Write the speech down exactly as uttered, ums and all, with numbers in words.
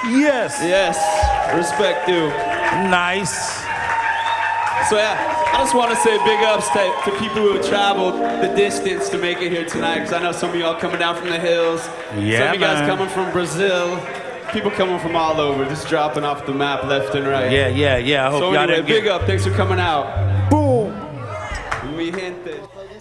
Yes. Yes. Respect due. Nice. So yeah, I just want to say big ups to, to people who have traveled the distance to make it here tonight, because I know some of y'all coming down from the hills. Yeah, some of you guys man. coming from Brazil. People coming from all over, just dropping off the map left and right. Yeah, yeah, yeah. I hope So y'all anyway, didn't get... big up. Thanks for coming out. Boom. Mi gente.